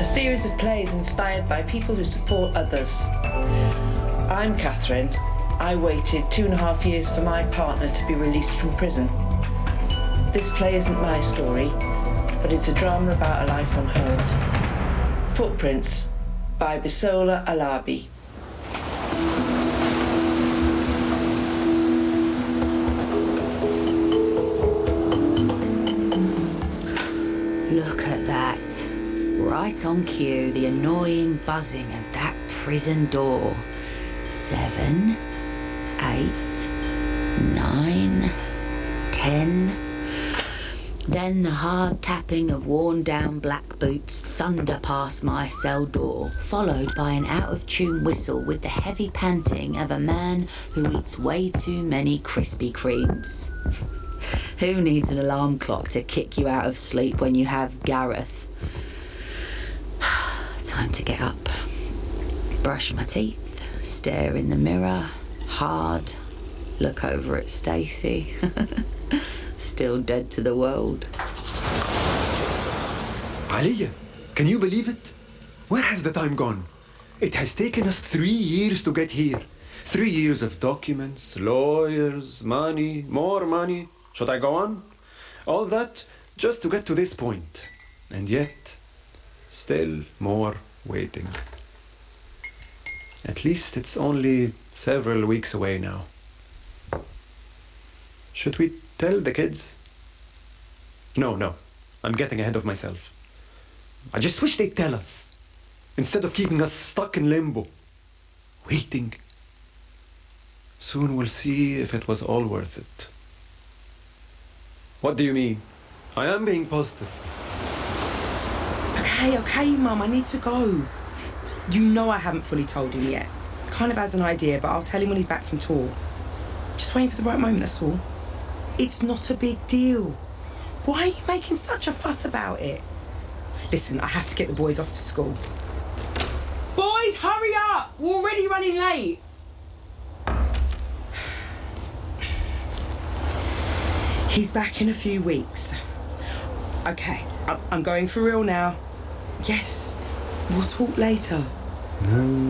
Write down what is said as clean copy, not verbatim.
a series of plays inspired by people who support others. I'm Catherine. I waited 2.5 years for my partner to be released from prison. This play isn't my story, but it's a drama about a life unheard. Footprints by Bisola Alabi. Look at that. Right on cue, the annoying buzzing of that prison door. 7, 8, 9, 10. Then the hard tapping of worn-down black boots thunder past my cell door, followed by an out-of-tune whistle with the heavy panting of a man who eats way too many Krispy Kremes. Who needs an alarm clock to kick you out of sleep when you have Gareth? Time to get up. Brush my teeth, stare in the mirror, hard, look over at Stacey. Still dead to the world. Aliyah, can you believe it? Where has the time gone? It has taken us 3 years to get here. 3 years of documents, lawyers, money, more money. Should I go on? All that just to get to this point. And yet, still more waiting. At least it's only several weeks away now. Should we tell the kids? No. I'm getting ahead of myself. I just wish they'd tell us, instead of keeping us stuck in limbo, waiting. Soon we'll see if it was all worth it. What do you mean? I am being positive. Okay, Mum, I need to go. You know I haven't fully told him yet. Kind of has an idea, but I'll tell him when he's back from tour. Just waiting for the right moment, that's all. It's not a big deal. Why are you making such a fuss about it? Listen, I have to get the boys off to school. Boys, hurry up! We're already running late. He's back in a few weeks. Okay, I'm going for real now. Yes, we'll talk later. No.